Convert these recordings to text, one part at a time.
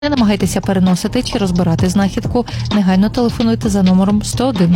Не намагайтеся переносити чи розбирати знахідку. Негайно телефонуйте за номером 101.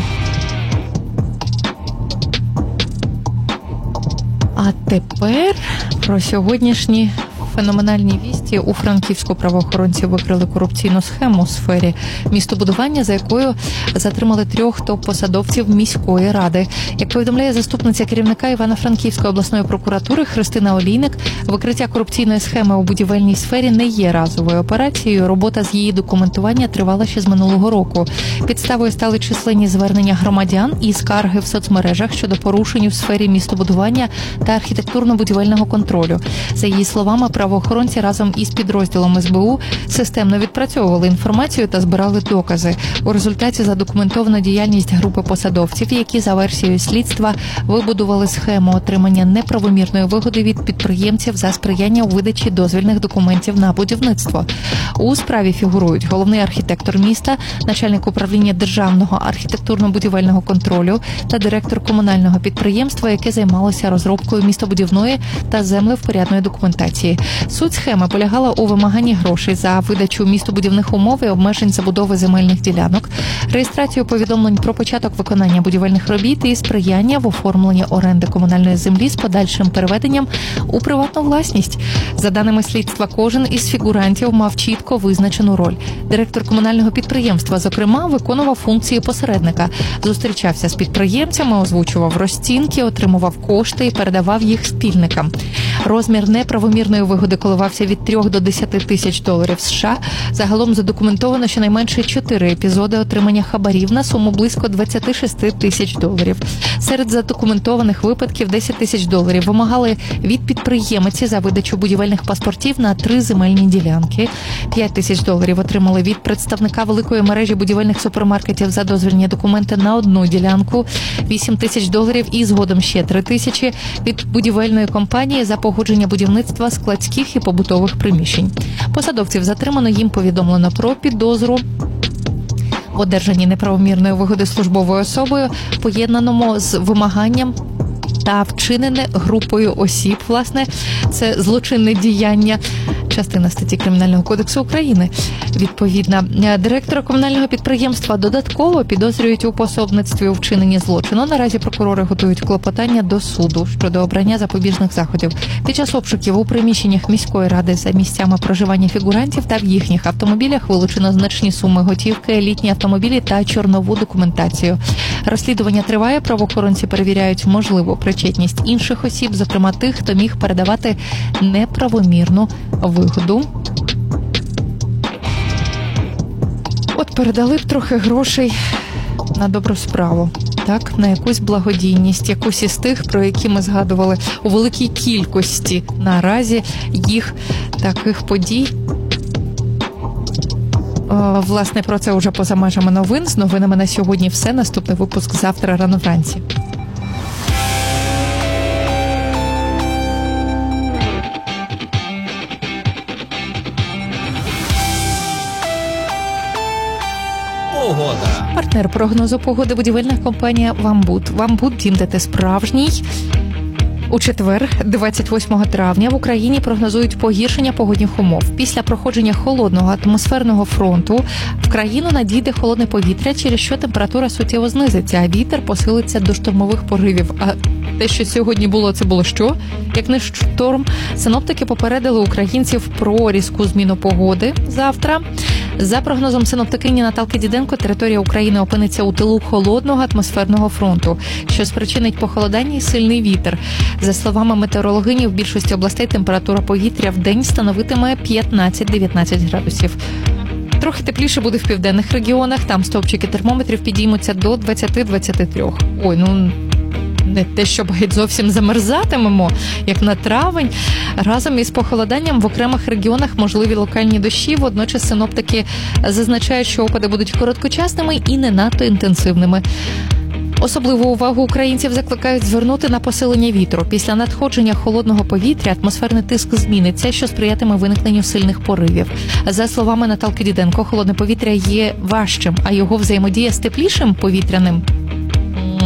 А тепер про сьогоднішні феноменальні вісті. У Франківську правоохоронці викрили корупційну схему у сфері містобудування, за якою затримали 3 топ-посадовців міської ради. Як повідомляє заступниця керівника Івано-Франківської обласної прокуратури Христина Олійник, викриття корупційної схеми у будівельній сфері не є разовою операцією. Робота з її документування тривала ще з минулого року. Підставою стали численні звернення громадян і скарги в соцмережах щодо порушень у сфері містобудування та архітектурно-будівельного контролю. За її словами, правоохоронці разом із підрозділом СБУ системно відпрацьовували інформацію та збирали докази. У результаті задокументовано діяльність групи посадовців, які за версією слідства вибудували схему отримання неправомірної вигоди від підприємців за сприяння у видачі дозвільних документів на будівництво. У справі фігурують головний архітектор міста, начальник управління державного архітектурно-будівельного контролю та директор комунального підприємства, яке займалося розробкою містобудівної та землевпорядної документації. Суть схеми полягала у вимаганні грошей за видачу містобудівних умов і обмежень забудови земельних ділянок, реєстрацію повідомлень про початок виконання будівельних робіт і сприяння в оформленні оренди комунальної землі з подальшим переведенням у приватну власність. За даними слідства, кожен із фігурантів мав чітко визначену роль. Директор комунального підприємства, зокрема, виконував функції посередника. Зустрічався з підприємцями, озвучував розцінки, отримував кошти і передавав їх спільникам. Розмір неправомірної вигоди коливався від 3 до 10 тисяч доларів США. Загалом задокументовано щонайменше 4 епізоди отримання хабарів на суму близько 26 тисяч доларів. Серед задокументованих випадків 10 тисяч доларів вимагали від підприємиці за видачу будівельних паспортів на 3 земельні ділянки. 5 тисяч доларів отримали від представника великої мережі будівельних супермаркетів за дозвільні документи на 1 ділянку. 8 тисяч доларів і згодом ще 3 тисячі від будівельної компанії за погодження будівництва складських і побутових приміщень. Посадовців затримано, їм повідомлено про підозру в одержанні неправомірної вигоди службовою особою, поєднаному з вимаганням та вчинене групою осіб. Власне, це злочинне діяння, частина статті Кримінального кодексу України. Відповідно, директора комунального підприємства додатково підозрюють у пособництві у вчиненні злочину. Наразі прокурори готують клопотання до суду щодо обрання запобіжних заходів. Під час обшуків у приміщеннях міської ради за місцями проживання фігурантів та в їхніх автомобілях вилучено значні суми готівки, літні автомобілі та чорнову документацію. Розслідування триває, правоохоронці перевіряють можливу причетність інших осіб, зокрема тих, хто міг передавати неправомірну вигоду. От передали б трохи грошей на добру справу, так, на якусь благодійність, якусь із тих, про які ми згадували у великій кількості наразі їх таких подій. Власне, про це вже поза межами новин. З новинами на сьогодні все. Наступний випуск завтра рано вранці. Погода. Партнер прогнозу погоди – будівельна компанія «Вамбуд». «Вамбуд» – дім, де ти справжній. У четвер, 28 травня, в Україні прогнозують погіршення погодних умов. Після проходження холодного атмосферного фронту в країну надійде холодне повітря, через що температура суттєво знизиться, а вітер посилиться до штормових поривів. А те, що сьогодні було, це було що? Як не шторм. Синоптики попередили українців про різку зміну погоди завтра. За прогнозом синоптикині Наталки Діденко, територія України опиниться у тилу холодного атмосферного фронту, що спричинить похолодання і сильний вітер. За словами метеорологині, в більшості областей температура повітря в день становитиме 15-19 градусів. Трохи тепліше буде в південних регіонах, там стовпчики термометрів підіймуться до 20-23. Ой, не те, щоб геть зовсім замерзатимемо, як на травень. Разом із похолоданням в окремих регіонах можливі локальні дощі. Водночас синоптики зазначають, що опади будуть короткочасними і не надто інтенсивними. Особливу увагу українців закликають звернути на посилення вітру. Після надходження холодного повітря атмосферний тиск зміниться, що сприятиме виникненню сильних поривів. За словами Наталки Діденко, холодне повітря є важчим, а його взаємодія з теплішим повітряним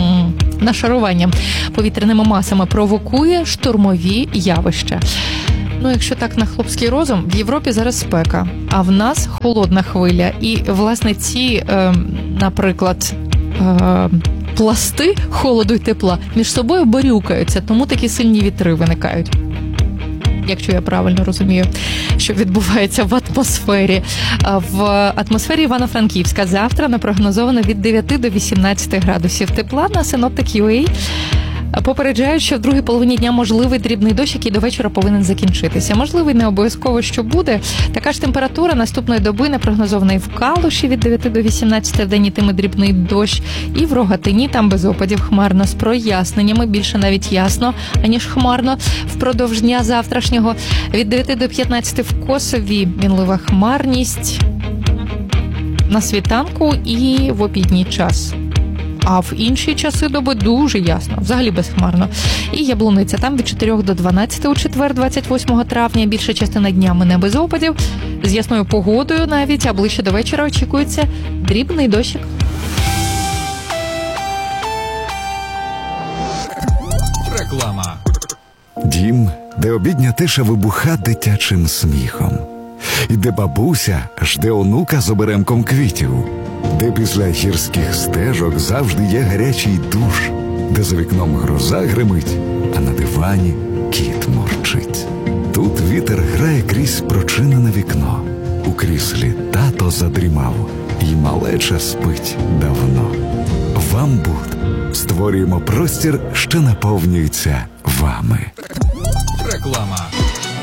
нашаруванням повітряними масами провокує штормові явища. Ну, якщо так на хлопський розум, в Європі зараз спека, а в нас холодна хвиля. І, власне, ці, наприклад, пласти холоду й тепла між собою борюкаються, тому такі сильні вітри виникають. Якщо я правильно розумію, що відбувається в атмосфері. В атмосфері Івано-Франківська завтра напрогнозовано від 9 до 18 градусів тепла. На Synoptic.ua попереджають, що в другій половині дня можливий дрібний дощ, який до вечора повинен закінчитися. Можливий, не обов'язково, що буде. Така ж температура наступної доби напрогнозована і в Калуші від 9 до 18, в день йтиме дрібний дощ, і в Рогатині, там без опадів, хмарно, з проясненнями, більше навіть ясно, аніж хмарно. Впродовж дня завтрашнього від 9 до 15 в Косові мінлива хмарність на світанку і в обідній час. А в інші часи доби дуже ясно, взагалі безхмарно. І Яблуниця, там від 4 до 12 у четвер, 28 травня, більша частина дня мине без опадів, з ясною погодою навіть, а ближче до вечора очікується дрібний дощик. Реклама. Дім, де обідня тиша вибуха дитячим сміхом. І де бабуся жде онука з оберемком квітів. Де після гірських стежок завжди є гарячий душ. Де за вікном гроза гримить, а на дивані кіт мурчить. Тут вітер грає крізь прочинене вікно. У кріслі тато задрімав, і малеча спить давно. В Амбуд створюємо простір, що наповнюється вами. Реклама.